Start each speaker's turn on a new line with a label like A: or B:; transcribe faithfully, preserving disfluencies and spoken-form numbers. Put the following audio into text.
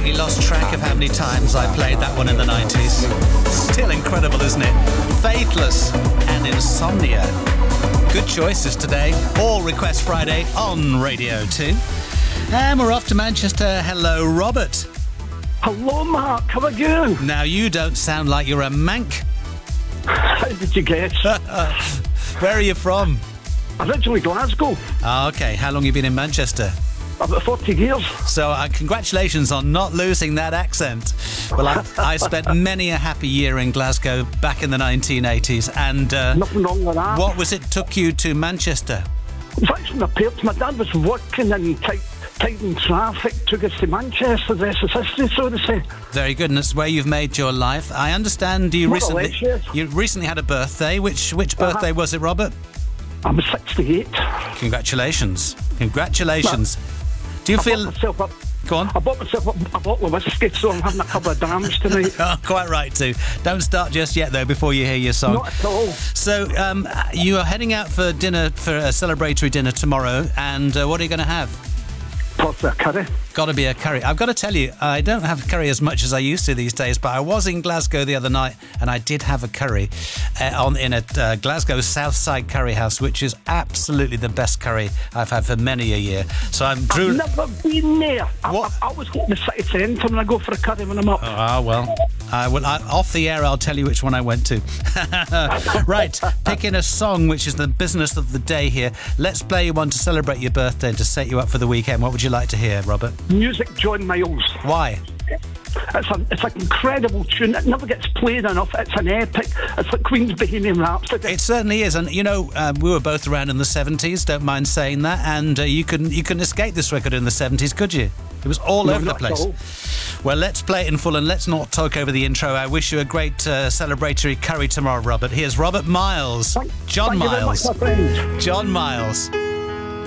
A: completely lost track of how many times I played that one in the nineties. Still incredible, isn't it? Faithless and Insomnia. Good choices today. All Request Friday on Radio two. And we're off to Manchester. Hello, Robert.
B: Hello, Mark. How are you?
A: Now, you don't sound like you're a mank.
B: How did you guess?
A: Where are you from?
B: Originally Glasgow.
A: Oh, okay. How long have you been in Manchester?
B: About forty years.
A: So uh, congratulations on not losing that accent. Well, I, I spent many a happy year in Glasgow back in the nineteen eighties. And uh,
B: nothing wrong with that.
A: What was it took you to Manchester?
B: That's when my parents, my dad was working in tight, tight in traffic, took us to Manchester. The rest is history, so to say.
A: Very good, and it's where you've made your life. I understand you
B: More
A: recently
B: less, yes.
A: you recently had a birthday. Which which birthday
B: Uh-huh.
A: was it, Robert?
B: I'm sixty-eight.
A: Congratulations. Congratulations. Do you
B: I
A: feel...
B: bought myself up,
A: Go on.
B: I bought myself up a bottle of whiskey, so I'm having a couple of dams tonight.
A: Oh, quite right too. Don't start just yet, though, before you hear your song.
B: Not at all.
A: So, um, you are heading out for dinner, for a celebratory dinner tomorrow, and uh, what are you going to have?
B: Possibly a curry.
A: Got to be a curry. I've got to tell you, I don't have curry as much as I used to these days, but I was in Glasgow the other night and I did have a curry uh, on in a uh, Glasgow Southside Curry House, which is absolutely the best curry I've had for many a year. So I'm Drew.
B: I've never been there.
A: What?
B: I, I, I always go to the city centre when I go for a curry when I'm up.
A: Ah, well, I will, I, off the air, I'll tell you which one I went to. Right, picking a song, which is the business of the day here. Let's play you one to celebrate your birthday and to set you up for the weekend. What would you like to hear, Robert?
B: Music, John Miles.
A: Why?
B: It's, a, it's an incredible tune. It never gets played enough. It's an epic. It's like Queen's Bohemian Rhapsody.
A: It certainly is, and you know, uh, we were both around in the seventies. Don't mind saying that. And uh, you couldn't you couldn't escape this record in the seventies, could you? It was all
B: No,
A: over the
B: not at
A: place.
B: all.
A: Well, let's play it in full, and let's not talk over the intro. I wish you a great uh, celebratory curry tomorrow, Robert. Here's Robert Miles,
B: Thank,
A: John
B: thank you very
A: Miles,
B: much, my friend.
A: John Miles.